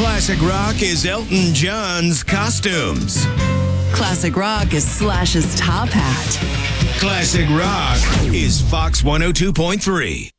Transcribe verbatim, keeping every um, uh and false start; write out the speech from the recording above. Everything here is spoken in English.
Classic rock is Elton John's costumes. Classic rock is Slash's top hat. Classic rock is Fox one oh two point three.